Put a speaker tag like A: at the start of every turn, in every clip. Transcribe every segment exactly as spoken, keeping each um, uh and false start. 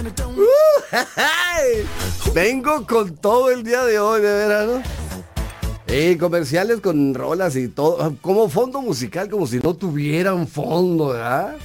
A: Uh, vengo con todo el día de hoy, de veras, ¿no? Eh, comerciales con rolas y todo, como fondo musical, como si no tuvieran fondo, ¿verdad?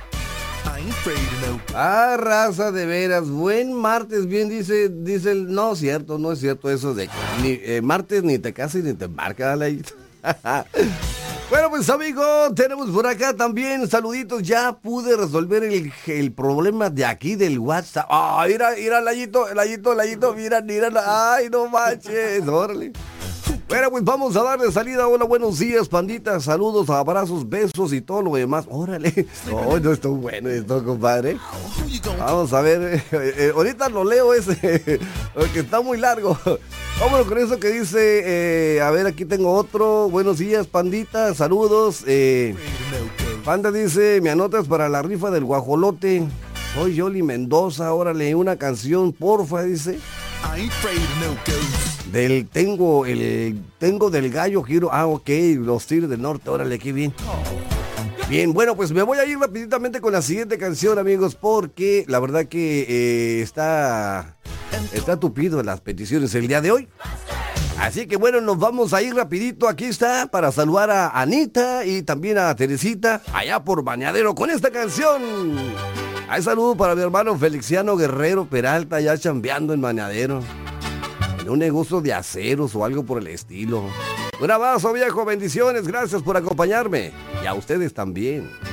A: Ah, raza, de veras, buen martes, bien dice, dice el, no, cierto, no es cierto eso de que ni, eh, martes ni te casas ni te embarcas, dale. Bueno, pues amigo, tenemos por acá también saluditos, ya pude resolver el, el problema de aquí del WhatsApp. Ah, mira, mira, Layito, Layito, Layito, mira, mira, ay, no manches, órale. Bueno, pues vamos a darle salida. Hola, buenos días, pandita. Saludos, abrazos, besos y todo lo demás. Órale. Oh, no, esto es bueno esto, compadre. Vamos a ver. Eh, eh, ahorita lo leo ese, porque está muy largo. Vámonos con eso que dice. Eh, a ver, aquí tengo otro. Buenos días, pandita. Saludos. Eh, Panda dice, me anotas para la rifa del guajolote. Soy Yoli Mendoza. Órale, una canción, porfa, dice. Del tengo, el tengo del gallo giro. Ah, ok, los Tigres del Norte, órale, qué bien. Bien, bueno, pues me voy a ir rapiditamente con la siguiente canción, amigos, porque la verdad que eh, está, está tupido en las peticiones el día de hoy. Así que bueno, nos vamos a ir rapidito. Aquí está para saludar a Anita y también a Teresita, allá por Bañadero, con esta canción. Hay saludo para mi hermano Feliciano Guerrero Peralta, ya chambeando en Bañadero. Un negocio de aceros o algo por el estilo. Un abrazo, viejo, bendiciones, gracias por acompañarme. Y a ustedes también.